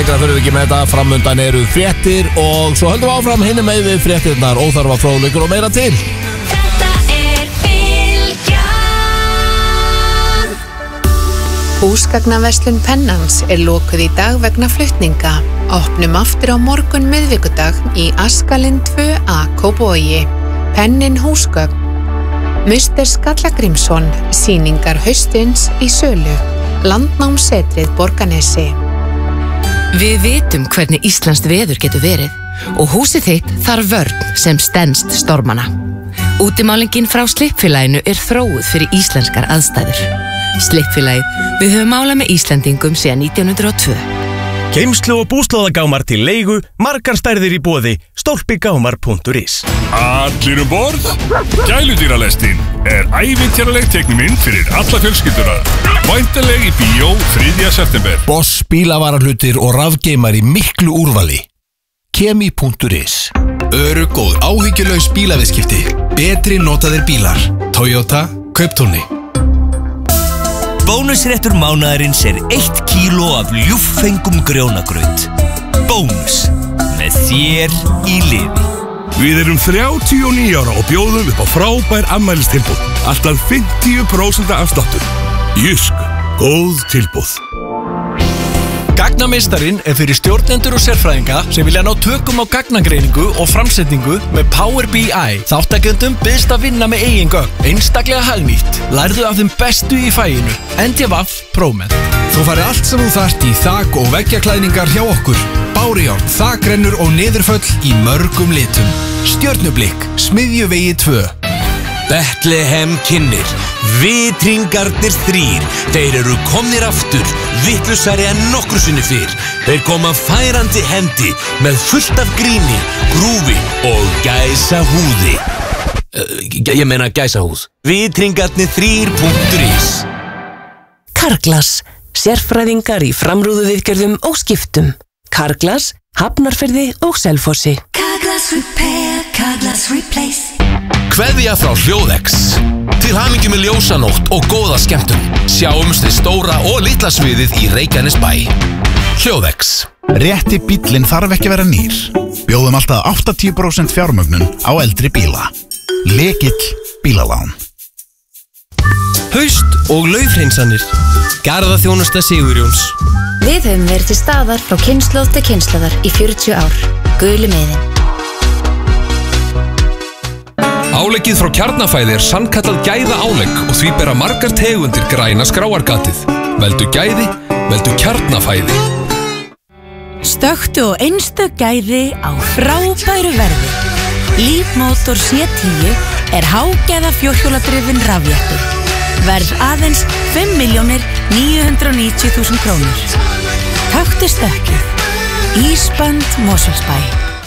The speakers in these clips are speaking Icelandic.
lengra fyrir við ekki með þetta. Framundan eru fréttir og svo höldum við áfram hinum með við fréttirnar, óþarfa fróðleikur og meira til. Þetta Bylgjan. Húsgagnaverslun Pennans lokuð í dag vegna flutninga. Opnum aftur á morgun miðvikudag í Askalinn 2A Kópavogi. Pennin húsgögn. Muster Skallagrímsson, sýningar haustins í sölu. Landnámsetrið Borgarnesi. Við vitum hvernig íslenskt veður getur verið og húsið þitt þarf vörn sem stenst stormana. Útimálingin frá Slippfélaginu þróuð fyrir íslenskar aðstæður. Slippfélagið, við höfum málað með Íslendingum síðan 1902. Geymslu og búslóðagámar til leigu, margar stærðir í boði, stolpigámar.is. Allir borð? Gæludýralestin ævintýraleg teiknimynd fyrir alla fjölskylduna. Væntanleg í bíó 3. september. Boss bílavarahlutir og rafgeimar í miklu úrvali. Kemi.is. Örugg og áhyggjulaus bílaviðskipti. Betri notaðir bílar. Toyota, Kauptúni. Bónusréttur mánaðarins 1 kíló af ljúffengum grjónagraut. Bónus. Með þér í liði. Við erum 39 ára og bjóðum upp á frábær afmælistilboð. Alltaf 50% afsláttur. Jysk, góð tilboð. Gagnameistarinn fyrir stjórnendur og sérfræðinga sem vilja ná tökum á gagnagreiningu og framsetningu með Power BI. Þáttakendum byðst að vinna með eigin gögn, einstaklega hagnýtt. Lærðu af þeim bestu í faginu. NDVAF ProMed. Þú farið allt sem þú þarft í þak og veggjaklæðningar hjá okkur. Bárujárn, þakrennur og niðurföll í mörgum litum. Stjörnublikk, Smiðjuvegi 2. Bethlehem kynnir, Vitringarnir 3, þeir eru komnir aftur, vitlausari en nokkru sinni fyrr. Þeir koma færandi hendi með fullt af gríni, grúfi og gæsahúði. Ég meina gæsahúð. Vitringarnir3.is. Carglass, sérfræðingar í framrúðuviðgerðum og skiptum. Carglass, Hafnarfirði og Selfossi. Carglass repair, Carglass replace. Kveðja frá Hljóðex. Til hamingju með ljósanótt og góða skemmtun. Sjáumst við stóra og litla sviðið í Reykjanesbæ. Hljóðex. Rétti bíllinn þarf ekki vera nýr. Bjóðum alltaf 80% fjármögnun á eldri bíla. Lekill bílalán. Haust og laufhreinsanir. Garðaþjónusta Sigurjóns. Við höfum verið til staðar frá kynslóð til kynslóðar í 40 ár. Guli miðinn. Áleggið frá Kjarnafæði sannkallað gæða álegg og því bera margar tegundir græna skráargatið. Veldu gæði, veldu Kjarnafæði. Stöktu og einstök gæði á frábæru verði. Lífmótor C10 hágæða fjórhjóladrifinn rafjettur. Verð aðeins 5.990.000 krónur. Taktu stökkið. Ísband Mosfellsbæ.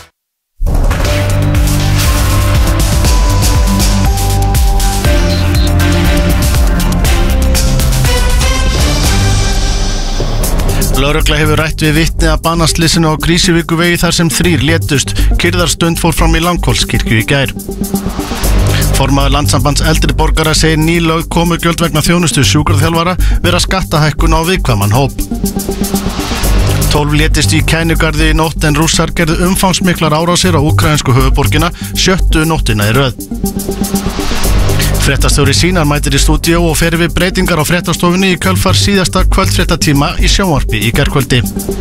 Lögregla hefur rætt við vitni að banaslysinu á Krísuvíkurvegi þar sem 3 létust. Kyrrðarstund fór fram í Langholtskirkju í gær. Formaður Landssambands eldri borgara segir ný lög komugjöld vegna þjónustu sjúkraþjálfara vera skattahækkun á viðkvæman hóp. 12 létist í Kænugarði í nótt en Rússar gerðu umfangsmiklar árásir á úkraínsku höfuðborgina 7. nóttina í röð. Fréttastjóri Sínar mætir í stúdíó og fer við breytingar á fréttastofunni í kjölfar síðasta kvöldfréttatíma í sjónvarpi í gærkvöldi.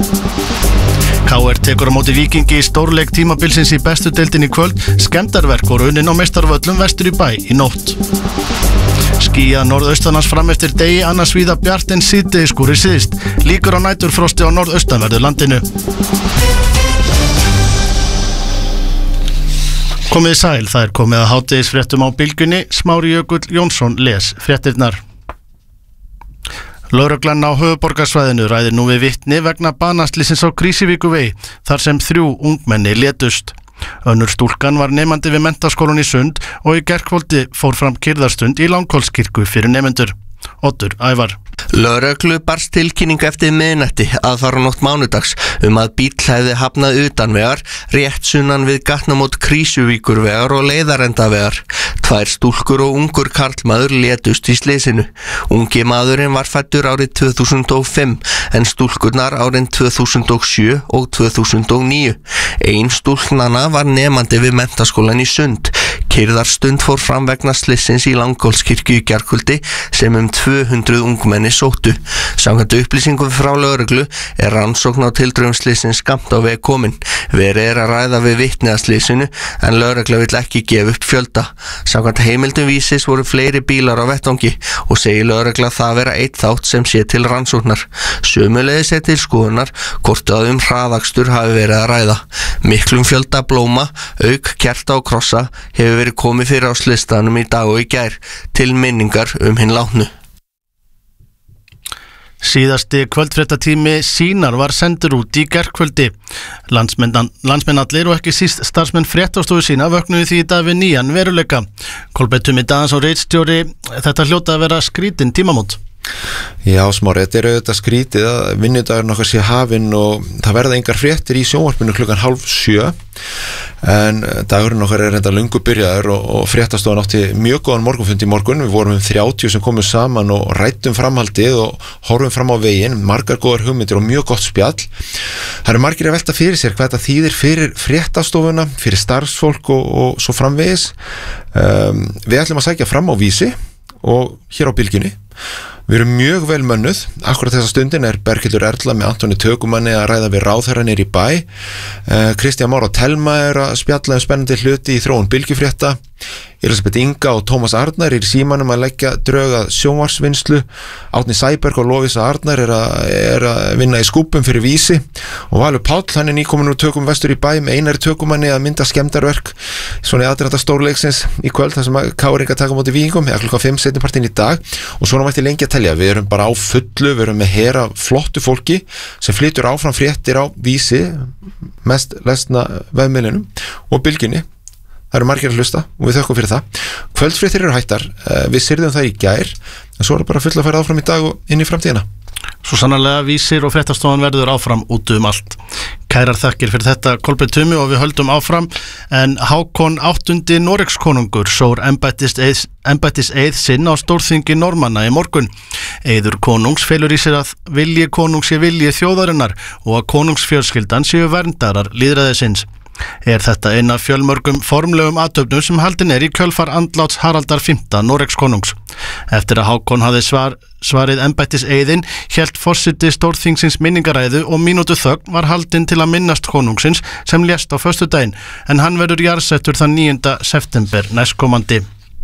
KR tekur á móti Víkingi í stórleik tímabilsins í bestu deildinni í kvöld. Skemmdarverk voru unnin á meistarvöllum vestur í bæ í nótt. Skýjað norðaustanlands fram eftir degi, annars víða bjart en síðdegisskúrir syðst. Líkur á næturfrosti á norðaustanverðu landinu. Komið sæl, það komið að hádegisfréttum á Bylgjunni. Smári Jökull Jónsson les fréttirnar. Lögreglan á höfuðborgarsvæðinu ræðir nú við vitni vegna banaslysins á Krísuvíkurvegi þar sem 3 ungmenni létust. Önnur stúlkan var nemandi við menntaskólann í Sund og í gærkvöldi fór fram kyrrðarstund í Langholtskirkju fyrir nemendur. Oddur Ævar. Lögreglu barst tilkynning eftir miðnætti aðfaranótt mánudags að bíll hefði hafnað utanvegar rétt sunnan við gatnamót Krísuvíkurvegar og Leiðarendavegar. 2 stúlkur og ungur karlmaður létust í slysinu. Ungi maðurinn var fæddur árið 2005 en stúlkurnar árin 2007 og 2009. Ein stúlknanna var nemandi við menntaskólan í Sund. Kyrðarstund fór fram vegna slysins í Langholtskirkju í gærkvöldi sem 200 ungmenni sóttu. Samkvæmt upplýsingum frá lögreglu rannsókn á tildrögum slysins skammt á veg komin. Verið að ræða við vitni að slysinu en lögregla vill ekki gefa upp fjölda. Samkvæmt heimildum Vísis voru fleiri bílar á vettvangi og segir lögregla það vera einn þátt sem sé til rannsóknar. Sömuleiðis til skoðunar hvort að hraðakstur hafi verið að ræða. Miklum fjölda blóma, auk kerta og krossa hefur verið komið fyrir á slistanum í dag og í gær til minningar hinn látnu. Síðasti kvöldfréttatími Sýnar var sendur út í gærkvöldi. Landsmenn allir og ekki síst starfsmenn fréttastofu Sýnar vöknuðu því í dag við nýjan veruleika. Kolbeinn Tumi Daðansson ritstjóri, þetta hljóta að vera skrítin tímamót. Já, Smári, þetta auðvitað skrítið að vinnudagurinn okkar sé hafinn og það verða engar fréttir í sjónvarpinu 6:30 en dagurinn okkar reynda löngu byrjaður og fréttastofan átti mjög góðan morgunfund í morgun. Við vorum 30 sem komum saman og rættum framhaldið og horfum fram á veginn, margar góðar hugmyndir og mjög gott spjall. Það eru margir að velta fyrir sér hvað þetta þýðir fyrir fréttastofuna, fyrir starfsfólk og svo framvegis. Við ætlum að sækja fram á Vísi og hér á Bylgjunni. Við erum mjög vel mönnuð. Akkurat þessa stundin Berghildur Erla með Antoni Tökumanni að ræða við ráðherra niður í bæ. Kristján Már og Telma að spjalla spennandi hluti í þróun bylgjufrétta. Elisabeth Inga og Tómas Arnar í símanum að leggja drög að sjónvarsvinnslu. Árni Sæberg og Lovísa Arnar að vinna í skúpum fyrir Vísi og Valur Páll, hann nýkomin úr Tökum vestur í bæ með Einari Tökumanni að mynda skemmdarverk svona í aðdraganda stórleiksins í kvöld þar sem KR taka móti Víkingum 5 seinnipartinn í dag og svona mætti lengi að telja. Við erum bara á fullu, við erum með hera flottu fólki sem flytur áfram fréttir á Vísi, mest lesna vefmiðlunum og Bylgjunni. Það eru margir að hlusta og við þökkum fyrir það. Kvöldfréttir eru hættar, við syrðum það í gær en svo er bara full að færa áfram í dag og inn í framtíðina. Svo sannarlega Vísir og fréttastofan verður áfram út allt. Kærar þakkir fyrir þetta Kolbeinn Tumi og við höldum áfram en Hákon 8. Noregskonungur sór embættiseið sinn á stórþingi Normanna í morgun. Eiður konungs felur í sér að vilji konungs sé vilji þjóðarinnar og að konungsfjölskyldan séu verndarar lýðræðisins. Þetta einn af fjölmörgum formlegum athöfnum sem haldin í kjölfar andláts Haraldar 5. Noregskonungs. Eftir að Hákon hafði svarið embættiseiðin hélt forseti stórþingsins minningaræðu og mínútu þögn var haldin til að minnast konungsins sem lést á föstudaginn en hann verður jarðsettur þann 9. september næstkomandi.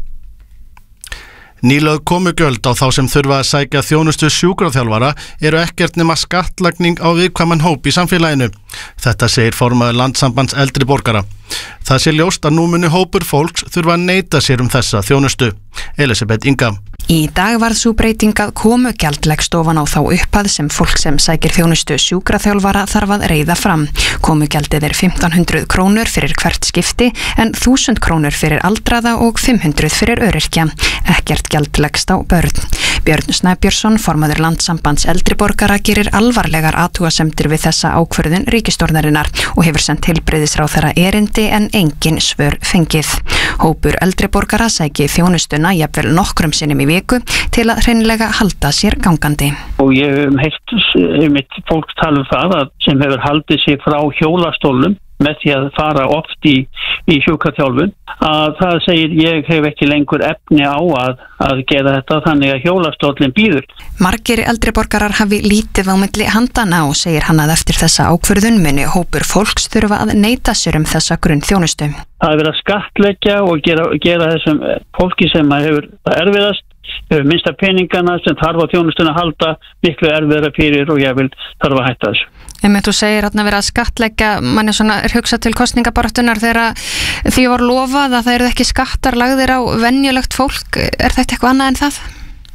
Nýlögð komugjöld á þá sem þurfa að sækja þjónustu sjúkraþjálfara eru ekkert nema skattlagning á viðkvæman hóp í samfélaginu. Þetta segir formaður Landssambands eldri borgara. Það sé ljóst að nú muni hópur fólks þurfa að neita sér þessa þjónustu. Elisabeth Inga. Í dag varð sú breyting að komugjald leggst ofan á þá upphæð sem fólk sem sækir þjónustu sjúkraþjálfara þarf að reiða fram. Komugjaldið 1.500 krónur fyrir hvert skipti en 1.000 krónur fyrir aldraða og 500 fyrir öryrkja. Ekkert gjald leggst á börn. Björn Snæbjörnsson, formaður Landssambands eldri borgara, gerir alvarlegar athugasemdir við þessa ákvörðun ríkisstjórnarinnar og hefur sent heilbrigðisráðherra erindi en engin svör fengið. Hópur eldri borgara sæki þjónustuna jafnvel nokkrum sinnum í viku til að hreinlega halda sér gangandi. Og ég hef mitt fólk tala það að sem hefur haldið sér frá hjólastólum með því að fara oft í sjúkraþjálfun að það segir ég hef ekki lengur efni á að gera þetta þannig að hjólastólinn býður. Margir eldri borgarar hafi lítið á milli handana og segir hann að eftir þessa ákvörðun muni hópur fólks þurfa að neita sér þessa grunnþjónustu. Það verið að skattleggja og gera þessum fólki sem hefur erfiðast, hefur minnsta peningana sem þarf á þjónustuna að halda miklu erfiðara fyrir og ég vil þarf að hætta þessu. Þú segir að vera að skattleggja, mann er hugsað til kosningabaráttunar þegar því var lofað að það eru ekki skattar lagðir á venjulegt fólk. Er þetta eitthvað annað en það?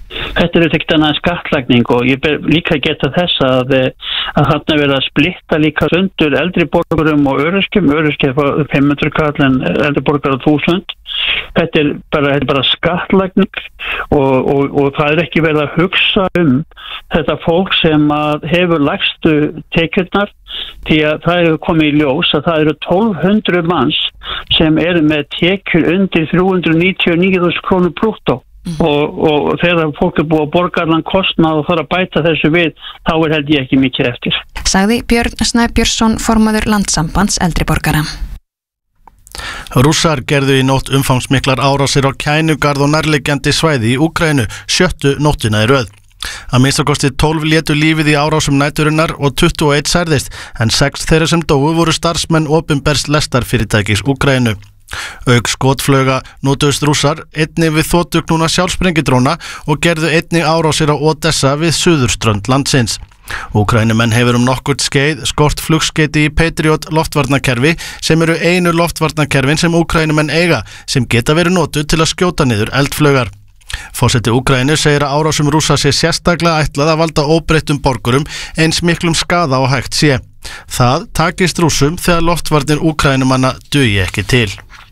Þetta er ekkert annað skattlagning og ég ber líka geta þess að þarna verið að splitta líka sundur eldri borgurum og öryrkjum 500 kall en eldri borgar 1000. Þetta er bara skattlagning og það er ekki verið að hugsa þetta fólk sem hefur lægstu tekjurnar því að það hefur komið í ljós að það eru 1200 manns sem eru með tekjur undir 399.000 krónur brúttó. Og þegar fólk búið að borga allan kostnað og þarf að bæta þessu við, þá held ég ekki mikið eftir. Sagði Björn Snæbjörnsson, formaður Landssambands eldri borgara. Rússar gerðu í nótt umfangsmiklar árásir á Kænugarð og nærliggjandi svæði í Úkraínu 7. nóttina í röð. Að minnstakosti 12 létu lífið í árásum næturinnar og 21 særðist, en 6 þeirra sem dóu voru starfsmenn opinbers lestarfyrirtækis Úkraínu. Auk skotflauga notuðust Rússar einnig við þotuknúna sjálfsprengidróna og gerðu einnig árásir á Odessa við suðurströnd landsins. Úkraínumenn hefur nokkurt skeið skort flugskeyti í Patriot loftvarnakerfi sem eru einu loftvarnakerfin sem Úkraínumenn eiga sem geta verið notuð til að skjóta niður eldflaugar. Forseti Úkraínu segir að árásum Rússa sé sérstaklega ætlað að valda óbreyttum borgurum eins miklum skaða og hægt sé. Það takist Rússum þegar loftvarnir Úkraínumanna dugi ekki til.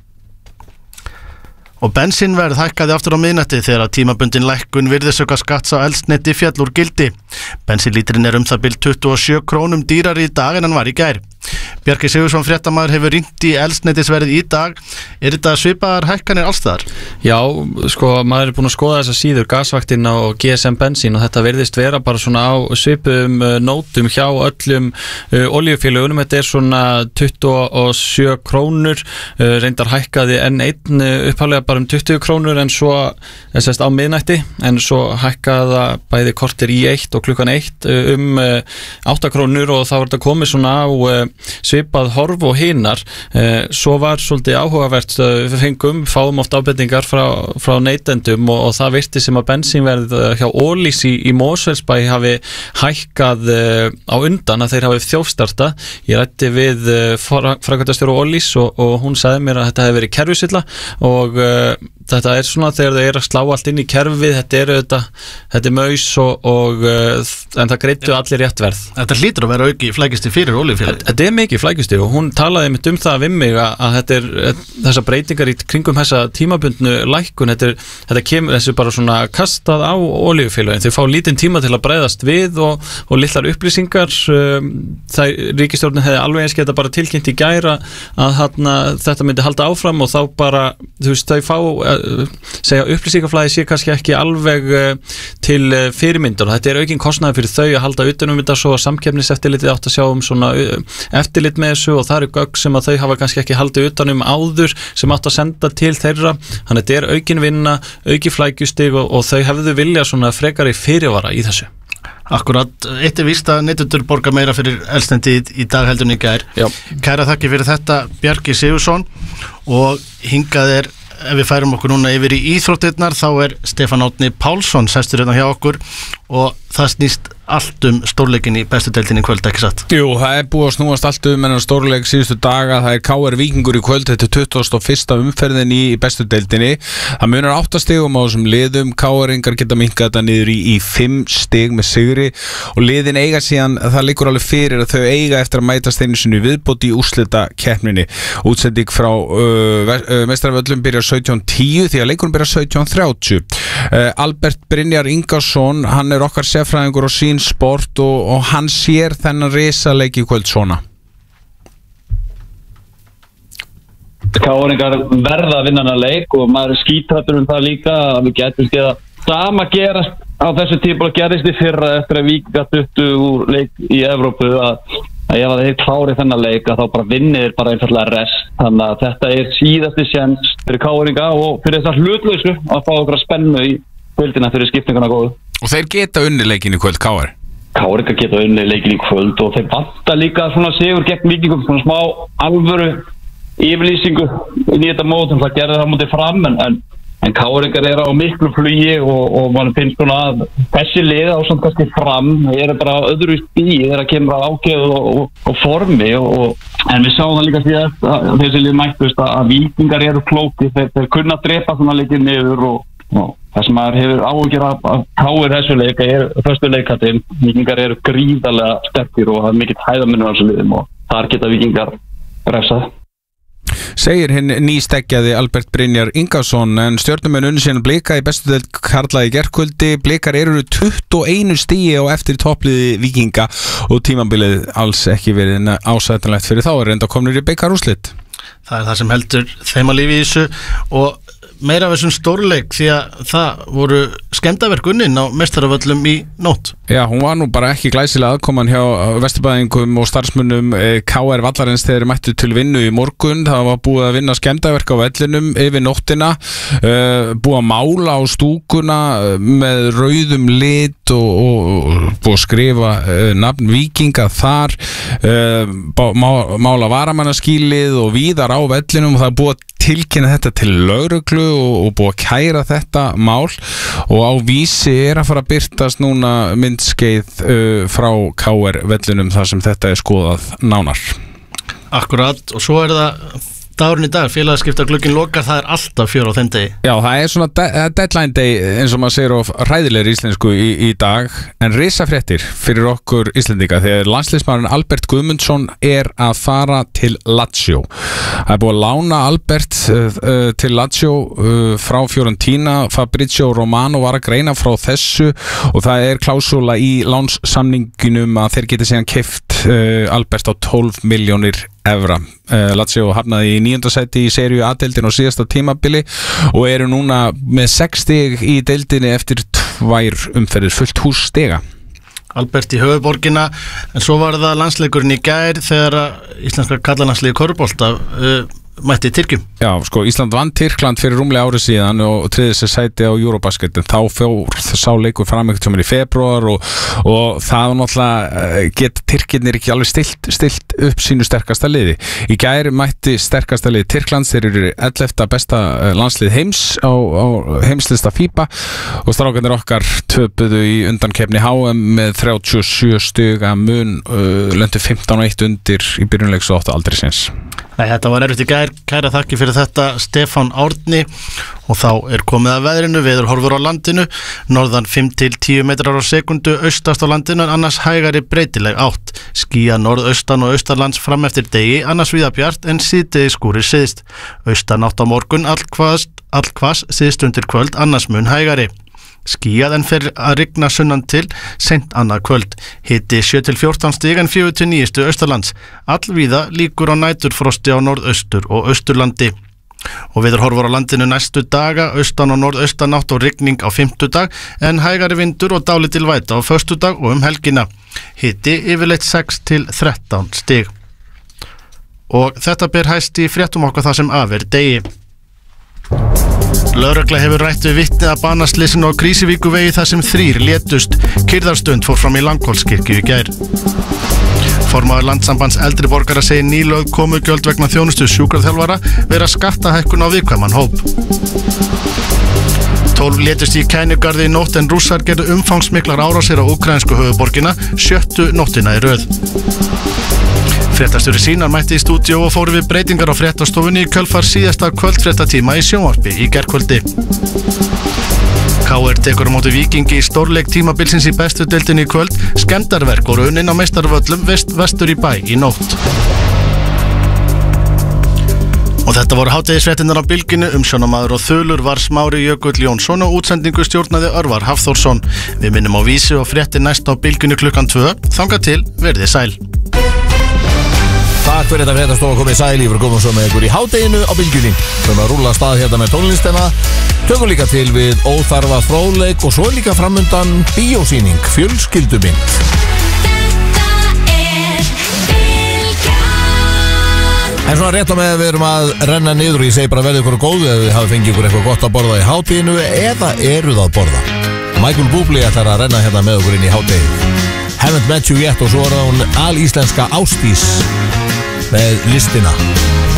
Og bensínverð hækkaði aftur á miðnætti þegar tímabundin lækkun virðisaukaskatts á eldsneyti féll úr gildi. Bensínlítrinn það bil 27 krónum dýrari í dag en hann var í gær. Bjarki Sigursson fréttamaður hefur ringt í eldsneytisverðið í dag. Er þetta svipaðar hækkanir alls staðar? Já, sko, maður búinn að skoða þessa síður gasvaktina og GSM bensín og þetta virðist vera bara svona á svipuðum nótum hjá öllum olíufélögunum. Þetta er svona 27 krónur, reyndar hækkaði N1 upphaflega bara 20 krónur en svo á miðnætti, en svo hækkaði það bæði korter í 1 og klukkan 1 8 krónur og þá var þetta komið svona á svipað horf og hinar. Svo var svolítið áhugavert, við fáum oft ábendingar frá neytendum og það virti sem að bensínverð hjá Ólís í Mosfellsbæ hafi hækkað á undan að þeir hafi þjófstarta. Ég ræddi við framkvæmdastjóra Ólís og hún sagði mér að þetta hefði verið kerfisvilla og þetta er svona þegar þau eru að slá allt inn í kerfið, þetta er maus en það greiddu allir rétt verð. Þetta hlýtur að vera auki flækjusti fyrir olíufélagið. Þetta er mikið flækjusti og hún talaði mitt það við mig að þetta er þessar breytingar í kringum þessa tímabundnu lækkun, þetta kemur þessu bara svona kastað á olíufélagin. Þau fá lítinn tíma til að bregðast við og litlar upplýsingar. Ríkisstjórnin hefði alveg eins geta bara tilkynnt í gær að þetta myndi halda áfram og þá bara, þau fá segja upplýsingaflæði sé kannski ekki alveg til fyrirmyndar og þetta er aukinn kostnaður fyrir þau að halda utanum þetta svo að samkeppniseftirlitið átt að sjá svona eftirlit með þessu og það eru gögn sem að þau hafa kannski ekki haldið utanum áður sem átt að senda til þeirra, þannig að þetta er aukin vinna, aukin flækjustig og þau hefðu vilja svona frekari fyrirvara í þessu. Akkurat, eitt er víst að neytendur borga meira fyrir eldsneyti í dag heldur en í gær. Kæra þakki fyrir þetta Bjarki Sigursson og hingað ef við færum okkur núna yfir í íþróttirnar þá Stefán Árni Pálsson sestur hérna hjá okkur og það snýst allt stórleikin í bestu deildinni í kvöld, ekki satt? Jú, það búið að snúast allt menn stórleik síðustu daga, það KR Víkingur í kvöld, þetta 21. umferðin í bestu deildinni, það munar 8 stigum á þessum liðum, KR-ingar geta minnkað þetta niður í 5 stig með sigri og liðin eiga síðan, það liggur alveg fyrir að þau eiga eftir að mætast einu sinni viðbót í úrslita keppninni. Útsending frá meistaravöllum byrjar 17:10 því að leikurinn byrjar 17:30. Albert Brynjar Ingarsson, hann okkar sérfræðingur og sín sport og hann sér þennan risaleik í kvöld svona. KR-ingar verða að vinna þennan leik og maður skítrættur það líka að við getum séð að sama gerast á þessu tíma og gerist í fyrra eftir að Víkingar duttu úr leik í Evrópu að ef þeir klári þennan leik að þá bara vinnir bara einfallega rest, þannig að þetta síðasti séns fyrir KR-inga og fyrir þessar hlutlausu að fá okkur spennu í kvöldina fyrir skiptinguna góðu. Og þeir geta unnið leikin í kvöld, KR? KR geta unnið leikin í kvöld og þeir vantar líka svona sigur gegn Víkingum, svona smá alvöru yfirlýsingu í þetta mótum, það gerði það mútið fram en KR á miklu flugi og mann finnst svona að þessi lið á samt kannski fram bara öðru stíi þegar kemur að ákveðu og formi en við sáum það líka síðan að þessi lið mættust að Víkingar klóki, þeir kunna drepa svona leikinn niður og og það sem maður hefur áhyggjur af KR þessu leik föstu leikatinn, Víkingar eru gríðarlega sterkir og það er mikill hæðamunur á þessu liðum og þar geta Víkingar refsað. Segir hinn nýsteggjaði Albert Brynjar Ingason, en Stjörnumenn unnu síðan Blika í bestu deild karla í gærkvöldi. Blikar eru 21 stigi á eftir toppliði Víkinga og tímabilið alls ekki verið ásættanlegt fyrir þá reynda komnir í bikarúrslit. Það er það sem heldur þeim að lífi í þessu og meira af þessum stórleik því að það voru skemmdaverk unnin á meistaravöllum í nótt. Já, hún var nú bara ekki glæsilega aðkoman hjá vesturbæðingum og starfsmönnum KR Vallarins þegar mættu til vinnu í morgun. Það var búið að vinna skemmdaverk á vellinum yfir nóttina, búið að mála á stúkuna með rauðum lit og búið að skrifa nafn Víkinga þar, mála varamannaskýlið og víðar á vellinum og það er búið að tilkynna þetta til lögreglu og búið að kæra þetta mál og á Vísi er að fara að birtast núna myndskeið frá KR vellunum þar sem þetta er skoðað nánar. Akkurat, og svo er það dagurinn í dag, félagaskipta glugginn lokar, það er alltaf 4 á þeim degi. Já, það er svona deadline day eins og maður segir of hræðilegri íslensku í dag, en risafréttir fyrir okkur Íslendinga þegar landsliðsmaðurinn Albert Guðmundsson er að fara til Lazio. Það er búið að lána Albert til Lazio frá Fiorentina. Fabrizio Romano var að greina frá þessu og það er klásúla í lánssamninginum að þeir geti síðan keypt Albert á 12 milljónir evra. Lazio hafnaði í 9. sæti í seríu A-deildin á síðasta tímabili og eru núna með 6 stig í deildinni eftir 2 umferðir, fullt hús stiga. Albert í höfuborgina, en svo var það landsleikurinn í gær þegar íslenska karlalandsliði körfubolta mætti Tyrkjum. Já, sko, Ísland vann Tyrkland fyrir rúmlega árið síðan og tryggði sér sæti á Eurobasket, en þá fór sá leikur fram einhvern tímann í febrúar og það var náttúrulega geta Tyrkirnir ekki alveg stilt upp sínu sterkasta liði. Í gær mætti sterkasta liði Tyrklands, þeir eru 11. besta landslið heims á heimslista FIBA og strákarnir okkar töpuðu í undankeppni HM með 37 stiga mun, löndu 15-1 undir í byrjunleiks og áttu aldrei séns. Nei, þetta var erfitt í gær, kæra þakki fyrir þetta Stefán Árni og þá er komið að veðrinu, veður horfur á landinu, norðan 5-10 metrar á sekundu, austast á landinu en annars hægari breytileg átt, skýja norðaustan og austarlands fram eftir degi, annars víða bjart en síðdegi skúrir syðst, austan átt á morgun, allhvass syðst undir kvöld, annars mun hægari. Skýjað en fer að rigna sunnan til seint annað kvöld. Hiti 7-14 stig en 4-9 austurlands. Allvíða líkur á næturfrosti á norðaustur og austurlandi. Og veður horfur á landinu næstu daga, austan og norðaustanátt og rigning á fimmtudag en hægari vindur og dálítil væta á föstudag og helgina. Hiti yfirleitt 6-13 stig. Og þetta ber hæst í fréttum okkar það sem af er degi. Lögregla hefur rætt við vitni að banaslysinu á Krísuvíkurvegi þar sem 3 létust. Kyrrðarstund fór fram í Langholtskirkju í gær. Formaður Landssambands eldri borgara segir nýlögð komugjöld vegna þjónustu sjúkraþjálfara vera skattahækkun á viðkvæman hóp. 12 létust í Kænugarði í nótt en Rússar gerðu umfangsmiklar árásir á úkraínsku höfuðborgina 7. nóttina í röð. Fréttastjóri Sínar mætti í stúdíó og fóru við breytingar á fréttastofunni í kjölfar síðasta kvöldfréttatíma í sjónvarpi í gærkvöldi. KR tekur á móti Víkingi í stórleik tímabilsins í bestu deildinni í kvöld, skemmdarverk voru unnin á meistarvöllum vestur í bæ í nótt. Og þetta voru hádegisfréttirnar á Bylginu, umsjónamaður og þulur var Smári Jökull Jónsson og útsendingu stjórnaði Örvar Hafþórsson. Við minnum á Vísi og fréttir næst á Bylginu klukkan 2. Þangað til, verið sæl. Takk fyrir þetta fréttastofa komið sæl, ég fyrir komum svo með ykkur í hádeginu á Bylgjunni. Við erum að rúlla af stað hérna með tónlistina, tökum líka til við óþarfa fróðleik og svo líka framundan bíósýning, fjölskyldumynd. En svona rétt á með við erum að renna niður og ég segi bara verði ykkur góðu ef þið hafi fengið ykkur eitthvað gott að borða í hádeginu eða eruð að borða. Michael Bublé ætlar að renna hérna með okkur inn í hádeginu. Haven't Met You Yet og svo er hún alíslenska Ásdís með listina.